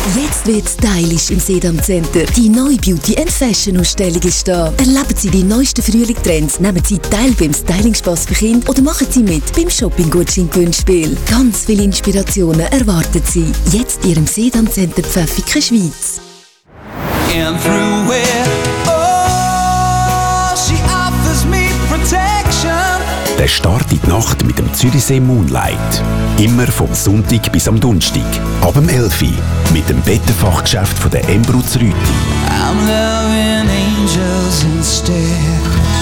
Jetzt wird stylisch im Sedam Center. Die neue Beauty and Fashion Ausstellung ist da. Erleben Sie die neuesten Frühlingstrends, nehmen Sie teil beim Styling-Spass für Kinder oder machen Sie mit beim Shopping-Gutschein-Gewinnspiel. Ganz viele Inspirationen erwarten Sie. Jetzt in Ihrem Sedam Center Pfäffiken, Schweiz. And through it, oh, she offers me protection. Der Start in die Nacht mit dem Zürichsee Moonlight. Immer vom Sonntag bis am Donnerstag. Ab dem 11 Uhr mit dem Bettenfachgeschäft von der Embruz Rüti. I'm loving angels instead.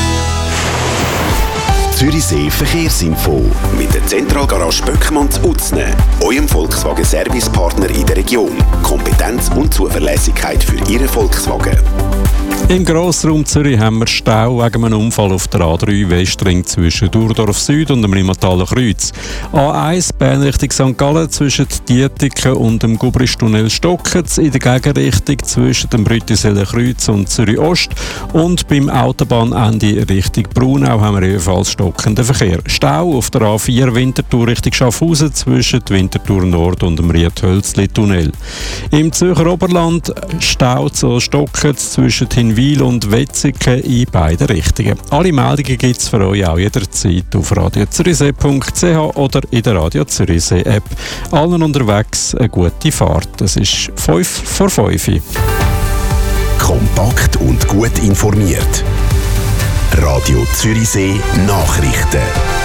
Zürichsee Verkehrsinfo mit der Zentralgarage Böckmann zu Utzne, eurem Volkswagen-Servicepartner in der Region. Kompetenz und Zuverlässigkeit für Ihren Volkswagen. Im Grossraum Zürich haben wir Stau wegen einem Unfall auf der A3 Westring zwischen Durdorf Süd und dem Limataler Kreuz. A1 Bern Richtung St. Gallen zwischen Dietiken und dem Gubristunnel Stockens, in der Gegenrichtung zwischen dem Brüttiseler Kreuz und Zürich Ost, und beim Autobahnende Richtung Braunau haben wir ebenfalls stockenden Verkehr. Stau auf der A4 Winterthur Richtung Schaffhausen zwischen Winterthur Nord und dem Riethölzli-Tunnel. Im Zürcher Oberland Stau zu Stockens zwischen Hinwil und Wetzikon in beiden Richtungen. Alle Meldungen gibt es für euch auch jederzeit auf radiozürichsee.ch oder in der Radio Zürichsee App. Allen unterwegs eine gute Fahrt. Es ist 5 vor 5. Kompakt und gut informiert. Radio Zürichsee Nachrichten.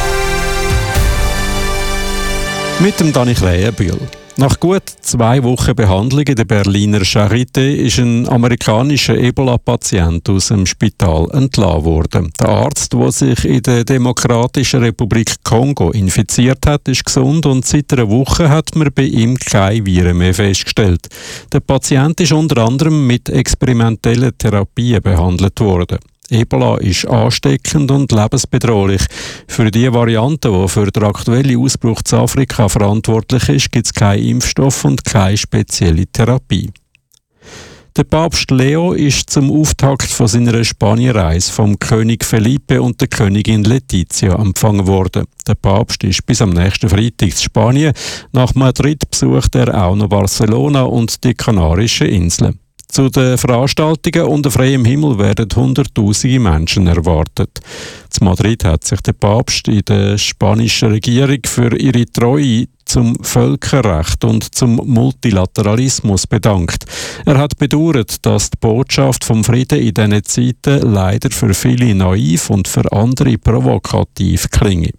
Mit dem Dani Krähenbühl. Nach gut 2 Wochen Behandlung in der Berliner Charité ist ein amerikanischer Ebola-Patient aus dem Spital entlassen worden. Der Arzt, der sich in der Demokratischen Republik Kongo infiziert hat, ist gesund und seit einer Woche hat man bei ihm keine Viren mehr festgestellt. Der Patient ist unter anderem mit experimentellen Therapien behandelt worden. Ebola ist ansteckend und lebensbedrohlich. Für die Variante, die für den aktuellen Ausbruch zu Afrika verantwortlich ist, gibt es keinen Impfstoff und keine spezielle Therapie. Der Papst Leo ist zum Auftakt von seiner Spanienreise vom König Felipe und der Königin Letizia empfangen worden. Der Papst ist bis am nächsten Freitag zu Spanien. Nach Madrid besucht er auch noch Barcelona und die Kanarischen Inseln. Zu den Veranstaltungen unter freiem Himmel werden Hunderttausende Menschen erwartet. Zu Madrid hat sich der Papst in der spanischen Regierung für ihre Treue zum Völkerrecht und zum Multilateralismus bedankt. Er hat bedauert, dass die Botschaft vom Frieden in diesen Zeiten leider für viele naiv und für andere provokativ klinge.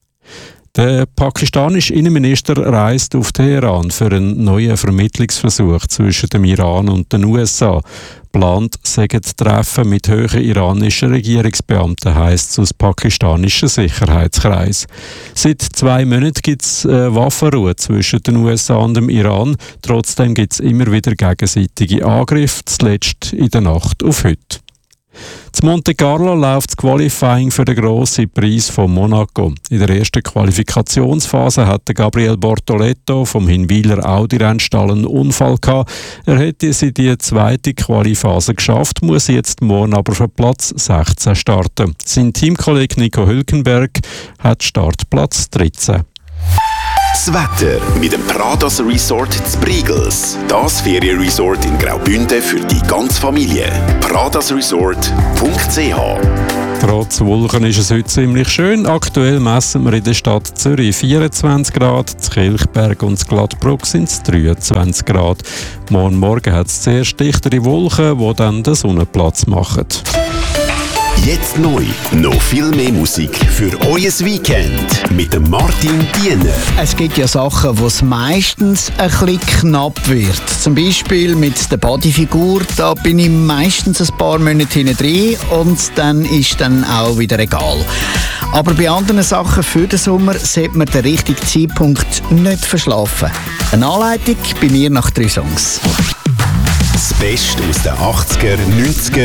Der pakistanische Innenminister reist auf Teheran für einen neuen Vermittlungsversuch zwischen dem Iran und den USA. Geplant sagen Treffen mit hohen iranischen Regierungsbeamten, heisst es aus pakistanischen Sicherheitskreis. Seit 2 Monaten gibt es Waffenruhe zwischen den USA und dem Iran. Trotzdem gibt es immer wieder gegenseitige Angriffe, zuletzt in der Nacht auf heute. Zu Monte Carlo läuft das Qualifying für den grossen Preis von Monaco. In der ersten Qualifikationsphase hatte Gabriel Bortoletto vom Hinwiler Audi-Rennstall einen Unfall gehabt. Er hätte es in die zweite Qualiphase geschafft, muss jetzt morgen aber für Platz 16 starten. Sein Teamkollege Nico Hülkenberg hat Startplatz 13. Das Wetter mit dem Pradas Resort zu Briegels. Das Ferienresort in Graubünden für die ganze Familie. pradasresort.ch. Trotz Wolken ist es heute ziemlich schön. Aktuell messen wir in der Stadt Zürich 24 Grad, in Kilchberg und in Gladbruck sind es 23 Grad. Morgen hat es zuerst dichtere Wolken, die dann den Sonnenplatz machen. Jetzt neu, noch viel mehr Musik für euer Weekend mit dem Martin Diener. Es gibt ja Sachen, wo es meistens ein bisschen knapp wird. Zum Beispiel mit der Bodyfigur, da bin ich meistens ein paar Monate hinten drin und dann ist dann auch wieder egal. Aber bei anderen Sachen für den Sommer sollte man den richtigen Zeitpunkt nicht verschlafen. Eine Anleitung bei mir nach 3 Songs. Das Beste aus den 80er, 90er